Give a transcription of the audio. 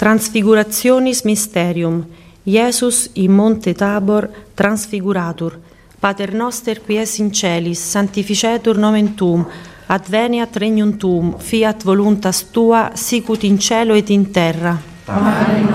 Transfigurationis Mysterium. Iesus in Monte Tabor transfiguratur. Pater noster qui es in celis, sanctificetur nomen tuum, adveniat regnum tuum, fiat voluntas tua, sicut in cielo et in terra. Amen.